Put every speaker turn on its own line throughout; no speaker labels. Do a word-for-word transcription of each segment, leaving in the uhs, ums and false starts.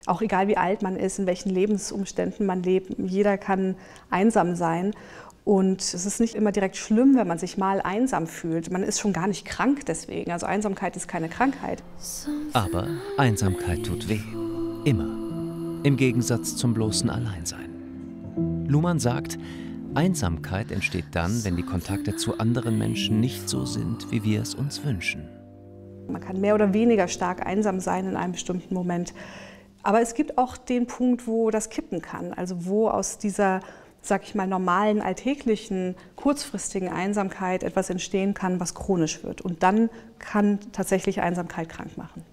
Auch egal wie alt man ist, in welchen Lebensumständen man lebt, jeder kann einsam sein. Und es ist nicht immer direkt schlimm, wenn man sich mal einsam fühlt. Man ist schon gar nicht krank deswegen. Also Einsamkeit ist keine Krankheit.
Aber Einsamkeit tut weh. Immer. Im Gegensatz zum bloßen Alleinsein. Luhmann sagt, Einsamkeit entsteht dann, wenn die Kontakte zu anderen Menschen nicht so sind, wie wir es uns wünschen.
Man kann mehr oder weniger stark einsam sein in einem bestimmten Moment. Aber es gibt auch den Punkt, wo das kippen kann. Also wo aus dieser, sag ich mal, normalen, alltäglichen, kurzfristigen Einsamkeit etwas entstehen kann, was chronisch wird. Und dann kann tatsächlich Einsamkeit krank machen.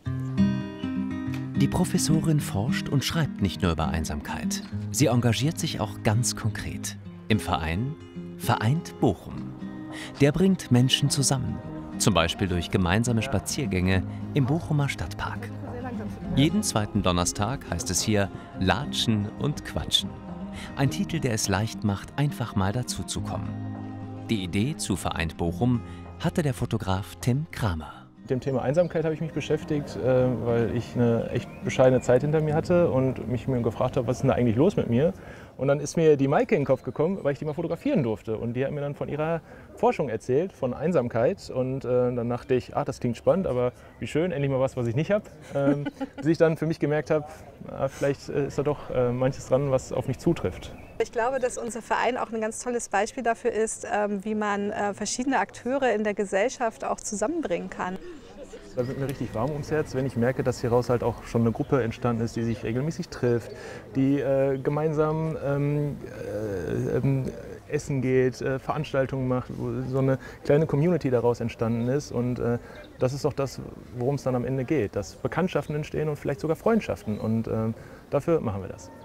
Die Professorin forscht und schreibt nicht nur über Einsamkeit. Sie engagiert sich auch ganz konkret im Verein Vereint Bochum. Der bringt Menschen zusammen, zum Beispiel durch gemeinsame Spaziergänge im Bochumer Stadtpark. Jeden zweiten Donnerstag heißt es hier Latschen und Quatschen. Ein Titel, der es leicht macht, einfach mal dazuzukommen. Die Idee zu Vereint Bochum hatte der Fotograf Tim Kramer.
Mit dem Thema Einsamkeit habe ich mich beschäftigt, weil ich eine echt bescheidene Zeit hinter mir hatte und mich mir gefragt habe, was ist denn da eigentlich los mit mir? Und dann ist mir die Maike in den Kopf gekommen, weil ich die mal fotografieren durfte. Und die hat mir dann von ihrer Forschung erzählt, von Einsamkeit. Und äh, dann dachte ich, ah, das klingt spannend, aber wie schön, endlich mal was, was ich nicht habe. Ähm, bis ich dann für mich gemerkt habe, ah, vielleicht ist da doch äh, manches dran, was auf mich zutrifft.
Ich glaube, dass unser Verein auch ein ganz tolles Beispiel dafür ist, ähm, wie man äh, verschiedene Akteure in der Gesellschaft auch zusammenbringen kann.
Da wird mir richtig warm ums Herz, wenn ich merke, dass hieraus halt auch schon eine Gruppe entstanden ist, die sich regelmäßig trifft, die äh, gemeinsam ähm, äh, äh, essen geht, äh, Veranstaltungen macht, wo so eine kleine Community daraus entstanden ist. Und äh, das ist auch das, worum es dann am Ende geht, dass Bekanntschaften entstehen und vielleicht sogar Freundschaften. Und äh, dafür machen wir das.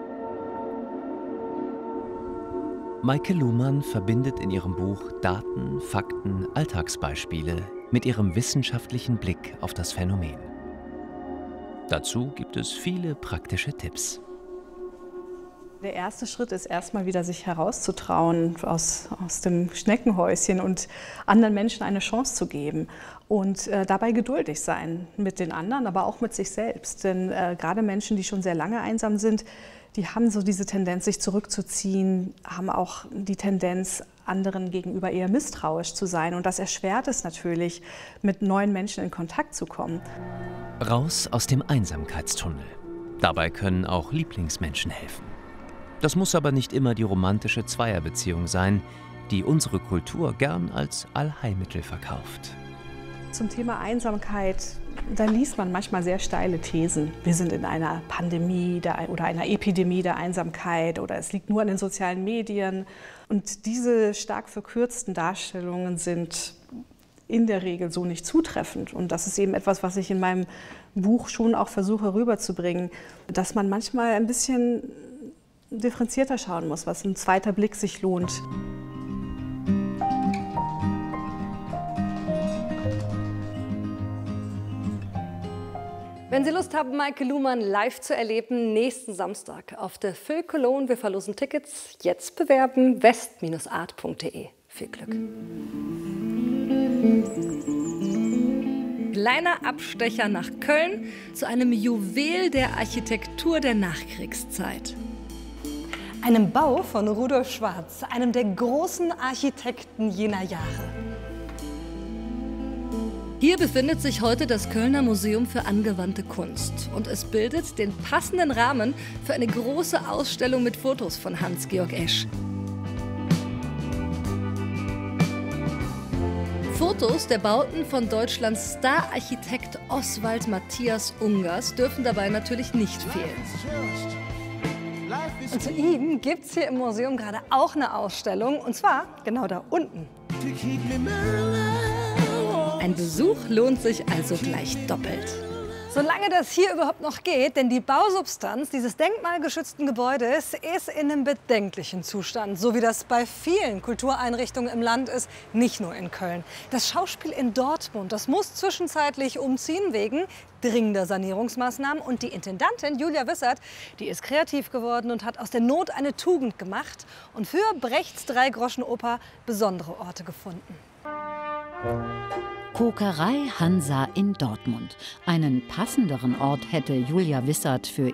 Maike Luhmann verbindet in ihrem Buch Daten, Fakten, Alltagsbeispiele mit ihrem wissenschaftlichen Blick auf das Phänomen. Dazu gibt es viele praktische Tipps.
Der erste Schritt ist erstmal wieder, sich herauszutrauen aus, aus dem Schneckenhäuschen und anderen Menschen eine Chance zu geben. Und äh, dabei geduldig sein mit den anderen, aber auch mit sich selbst. Denn äh, gerade Menschen, die schon sehr lange einsam sind, die haben so diese Tendenz, sich zurückzuziehen, haben auch die Tendenz, anderen gegenüber eher misstrauisch zu sein. Und das erschwert es natürlich, mit neuen Menschen in Kontakt zu kommen.
Raus aus dem Einsamkeitstunnel. Dabei können auch Lieblingsmenschen helfen. Das muss aber nicht immer die romantische Zweierbeziehung sein, die unsere Kultur gern als Allheilmittel verkauft.
Zum Thema Einsamkeit, da liest man manchmal sehr steile Thesen. Wir sind in einer Pandemie der, oder einer Epidemie der Einsamkeit oder es liegt nur an den sozialen Medien. Und diese stark verkürzten Darstellungen sind in der Regel so nicht zutreffend. Und das ist eben etwas, was ich in meinem Buch schon auch versuche rüberzubringen, dass man manchmal ein bisschen differenzierter schauen muss, was ein zweiter Blick sich lohnt.
Wenn Sie Lust haben, Maike Luhmann live zu erleben, nächsten Samstag auf der Phil Cologne. Wir verlosen Tickets. Jetzt bewerben west art punkt de. Viel Glück. Kleiner Abstecher nach Köln zu einem Juwel der Architektur der Nachkriegszeit. Einem Bau von Rudolf Schwarz, einem der großen Architekten jener Jahre. Hier befindet sich heute das Kölner Museum für angewandte Kunst und es bildet den passenden Rahmen für eine große Ausstellung mit Fotos von Hans-Georg Esch. Fotos der Bauten von Deutschlands Star-Architekt Oswald Matthias Ungers dürfen dabei natürlich nicht fehlen. Und zu ihm gibt es hier im Museum gerade auch eine Ausstellung, und zwar genau da unten. Ein Besuch lohnt sich also gleich doppelt. Solange das hier überhaupt noch geht, denn die Bausubstanz dieses denkmalgeschützten Gebäudes ist in einem bedenklichen Zustand, so wie das bei vielen Kultureinrichtungen im Land ist, nicht nur in Köln. Das Schauspiel in Dortmund, das muss zwischenzeitlich umziehen wegen dringender Sanierungsmaßnahmen. Und die Intendantin Julia Wissert, die ist kreativ geworden und hat aus der Not eine Tugend gemacht und für Brechts Dreigroschenoper besondere Orte gefunden.
Kokerei Hansa in Dortmund. Einen passenderen Ort hätte Julia Wissert für